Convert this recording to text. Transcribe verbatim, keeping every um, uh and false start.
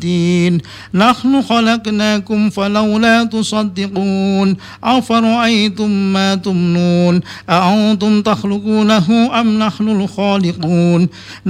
الدين نحن خلقناكم فلولا تصدقون أفرأيتم ما تمنون أأنتم تخلقونه أم نحن الخالقون